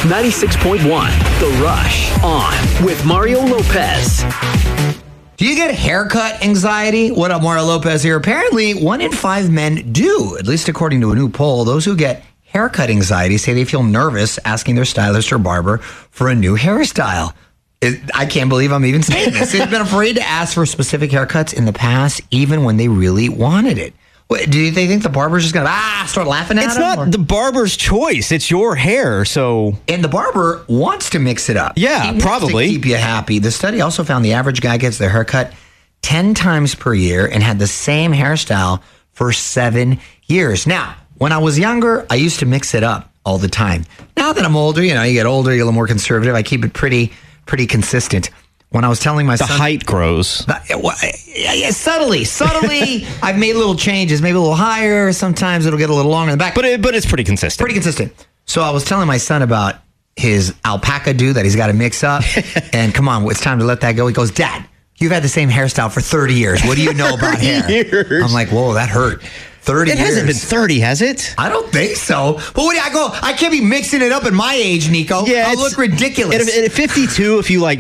96.1 The Rush on with Mario Lopez. Do you get haircut anxiety? What up, Mario Lopez here. Apparently, 1 in 5 men do, at least according to a new poll. Those who get haircut anxiety say they feel nervous asking their stylist or barber for a new hairstyle. I can't believe I'm even saying this. They've been afraid to ask for specific haircuts in the past, even when they really wanted it. Do they think the barber's just going to start laughing at them? It's not the barber's choice. It's your hair, so... And the barber wants to mix it up. Yeah, probably. To keep you happy. The study also found the average guy gets their haircut 10 times per year and had the same hairstyle for 7 years. Now, when I was younger, I used to mix it up all the time. Now that I'm older, you get older, you get a little more conservative. I keep it pretty consistent. When I was telling my son... The height grows. Subtly. I've made little changes, maybe a little higher. Sometimes it'll get a little longer in the back. But it's pretty consistent. Pretty consistent. So I was telling my son about his alpaca do that he's got to mix up. And come on, it's time to let that go. He goes, Dad, you've had the same hairstyle for 30 years. What do you know about hair? Years. I'm like, whoa, that hurt. 30 It years. hasn't been 30, has it? I don't think so. But I can't be mixing it up at my age, Nico. Yeah, I'll look ridiculous. At 52, if you